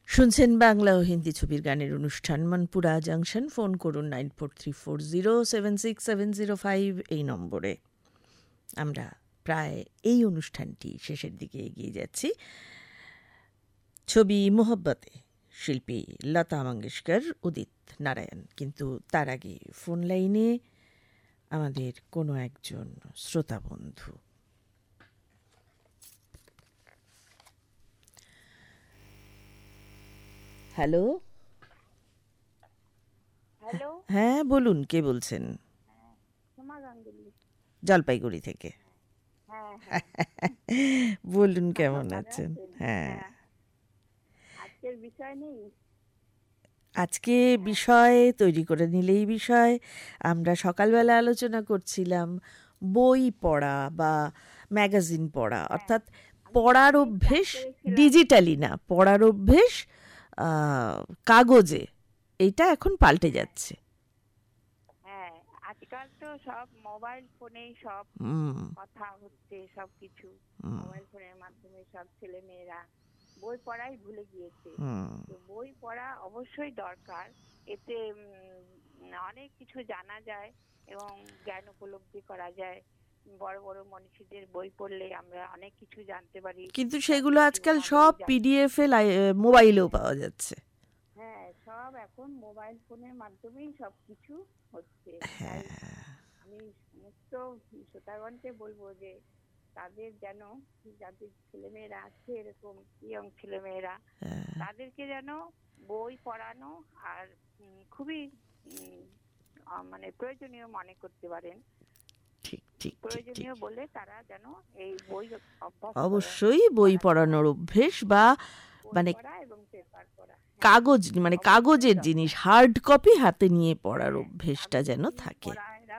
শুনছেন বাংলা ও হিন্দি ছবির গানের অনুষ্ঠান মনপুরা জাংশন। ফোন করুন 9434076705 এই নম্বরে। আমরা প্রায় এই অনুষ্ঠানটি শেষের দিকে এগিয়ে যাচ্ছি। ছবি মোহব্বতে শিল্পী লতা মঙ্গেশকর, উদিত নারায়ণ। কিন্তু তার আগে ফোন লাইনে আমাদের কোনো একজন শ্রোতা বন্ধু। হ্যালো হ্যালো, হ্যাঁ বলুন, কে বলছেন? জলপাইগুড়ি থেকে। বলুন কেমন আছেন? হ্যাঁ, আজকের বিষয় নেই। আজকে বিষয় তৈরি করে নিলেই বিষয়। আমরা সকালবেলা আলোচনা করছিলাম বই পড়া বা ম্যাগাজিন পড়া, অর্থাৎ পড়ার অভ্যেস ডিজিটালি না, পড়ার অভ্যেস কাগজে, এইটা এখন পাল্টে যাচ্ছে। হ্যাঁ, আজকাল তো সব মোবাইল ফোনেই সব কথা হচ্ছে, সবকিছু মোবাইল ফোনের মাধ্যমে সব ছেলে মেয়েরা বই পড়াই ভুলে গিয়েছে। তো বই পড়া অবশ্যই দরকার, এতে অনেক কিছু জানা যায় এবং জ্ঞান উপলব্ধি করা যায়। বড় বড় মনীষীদের বই পড়লে আমরা অনেক কিছু জানতে পারি। কিন্তু সেগুলো আজকাল সব পিডিএফ এ মোবাইলেও পাওয়া যাচ্ছে। হ্যাঁ, সব এখন মোবাইল ফোনের মাধ্যমেই সবকিছু হচ্ছে। আমি সমস্ত শ্রোতাগণকে বলবো যে তাদের যেন, যাদের ছেলেমেয়েরা আছে এরকম ইয়ং ছেলেমেয়েরা, তাদেরকে যেন বই পড়ানো আর খুবই মানে প্রয়োজনীয় মনে করতে পারেন। প্রয়োজনীয় বলে তারা যেন এই বই অভ্যাস, অবশ্যই বই পড়ানোর অভ্যেস বা মানে কাগজ, মানে কাগজের জিনিস, হার্ড কপি হাতে নিয়ে পড়ার অভ্যেসটা যেন থাকে।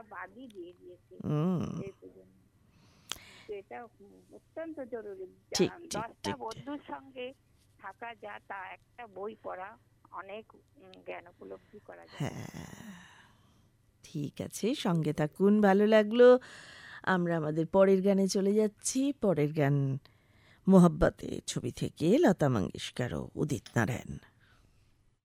এটা অত্যন্ত জরুরি। 10টা বন্ধুর সঙ্গে থাকা যা তা একটা বই পড়া অনেক জ্ঞান উপলব্ধি করা যায়। ঠিক আছে, সঙ্গে থাকুন, ভালো লাগলো। আমরা আমাদের পরের গানে চলে যাচ্ছি। পরের গান মোহব্বতে ছবি থেকে লতা মঙ্গেশকর ও উদিত নারায়ণ।